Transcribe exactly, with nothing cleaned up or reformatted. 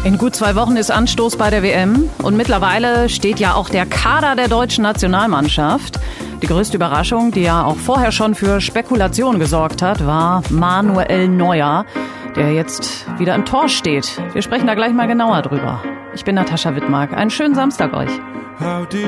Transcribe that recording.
In gut zwei Wochen ist Anstoß bei der W M und mittlerweile steht ja auch der Kader der deutschen Nationalmannschaft. Die größte Überraschung, die ja auch vorher schon für Spekulation gesorgt hat, war Manuel Neuer, der jetzt wieder im Tor steht. Wir sprechen da gleich mal genauer drüber. Ich bin Natascha Wittmark. Einen schönen Samstag euch.